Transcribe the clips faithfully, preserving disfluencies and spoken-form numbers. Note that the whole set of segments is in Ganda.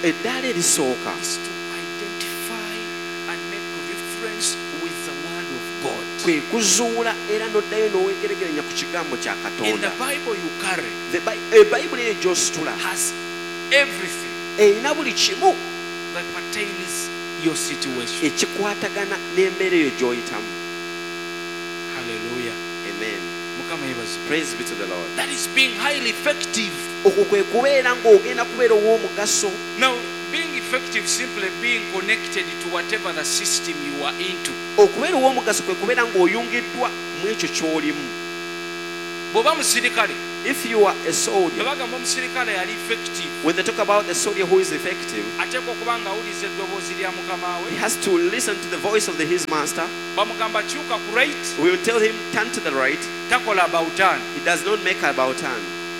eddaala erisooka is to identify and make reference with the word of God. kwe kuzuula era n'oddayo n'oweegeregeranya ku kigambo kya In Katonda. the Bible you carry The Bi- ebayibuli eyo gy'ositula has everything erina buli kimu that pertains your situation. ekikwatagana n'embeera eyo gy'oyitamu. Hallelujah. Amen. Mukama yebazi. Praise be to the Lord. That is being highly effective. okwo kwe kubeera ng'ogenda kubeera ow'omugaso. Now, being effective simply being connected to whatever the system you are into. okubeera ow'omugaso kwe kubeera ng'oyungiddwa mu ekyo ky'olimu. Bw'oba musirikale, If you are a soldier, bagamba omusirikale yali effective, when they talk about the soldier who is effective, ateekwa okuba nga awuliriza eddoboozi lya mukama he we. has to listen to the voice of the, his master. Bamugamba kyuka ku right, We will tell him, turn to the right. takola about turn. He does not make about turn.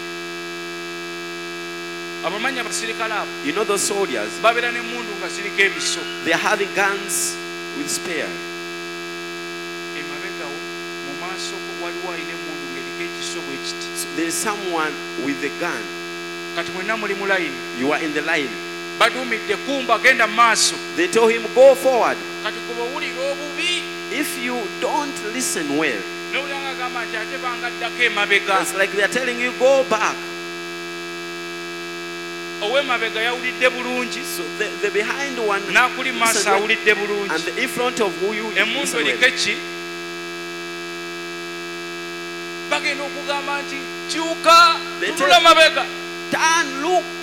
Abamanya abasirikale abo You know those soldiers, babeera n'emmundu nga ziriko emiso. they are having guns with spear. Emabegawo mu maaso waliwo alina emmundu ng'eriko ekiso bwe kiti. So there is someone with a gun. Kati mwenna muli mu layini. You are in the line. Baduumidde kumba genda mu maaso. They told him, go forward. Kati kuba owulira obubi. If you don't listen well, N'owulira ng'agamba nti ate bangaddako emabega. it's like they are telling you, go back. Ow'emabega yawulidde bulungi. So the, the behind one, N'akuli mu maaso listen well, awulidde and bulungi. the in front of who you Emmundu listen eriko well. eki? Bagenda okugamba nti kyuka They tunula tell- mabega. Turn, look.